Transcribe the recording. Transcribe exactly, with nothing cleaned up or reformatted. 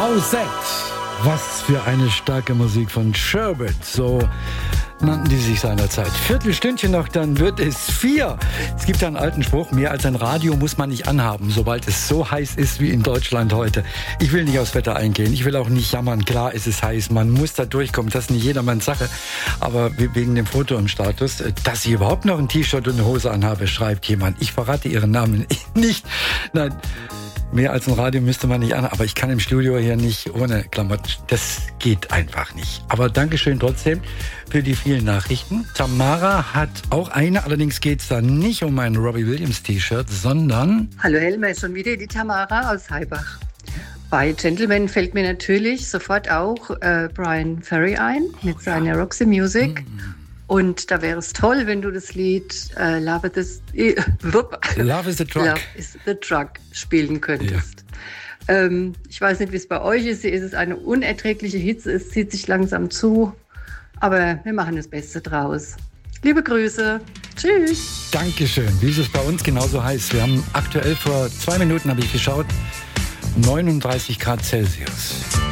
Rousette. Was für eine starke Musik von Sherbet. So nannten die sich seinerzeit. Viertelstündchen noch, dann wird es vier. Es gibt ja einen alten Spruch, mehr als ein Radio muss man nicht anhaben, sobald es so heiß ist wie in Deutschland heute. Ich will nicht aufs Wetter eingehen, ich will auch nicht jammern. Klar ist es heiß, man muss da durchkommen, das ist nicht jedermanns Sache. Aber wegen dem Foto im Status, dass ich überhaupt noch ein T-Shirt und eine Hose anhabe, schreibt jemand. Ich verrate Ihren Namen nicht. Nein. Mehr als ein Radio müsste man nicht an, aber ich kann im Studio hier nicht ohne Klamotten. Das geht einfach nicht. Aber Dankeschön trotzdem für die vielen Nachrichten. Tamara hat auch eine, allerdings geht es da nicht um ein Robbie Williams T-Shirt, sondern... Hallo Helmer, schon wieder die Tamara aus Heibach. Bei Gentleman fällt mir natürlich sofort auch äh, Brian Ferry ein mit seiner Roxy Music. Mm. Und da wäre es toll, wenn du das Lied äh, Love, is the, äh, Love is the Truck. Love is the Truck spielen könntest. Ja. Ähm, ich weiß nicht, wie es bei euch ist. Hier ist es eine unerträgliche Hitze. Es zieht sich langsam zu. Aber wir machen das Beste draus. Liebe Grüße. Tschüss. Dankeschön. Wie ist es bei uns genauso heiß? Wir haben aktuell vor zwei Minuten, habe ich geschaut, neununddreißig Grad Celsius.